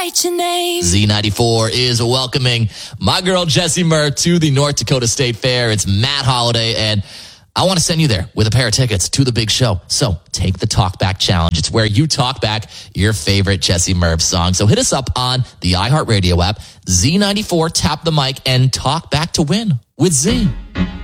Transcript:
Your name. Z94 is welcoming my girl Jessie Murph to the North Dakota State Fair. It's Matt Holiday, and I want to send you there with a pair of tickets to the big show. So take the Talk Back Challenge. It's where you talk back your favorite Jessie Murph song. So hit us up on the iHeartRadio app, Z94, tap the mic, and talk back to win with Z.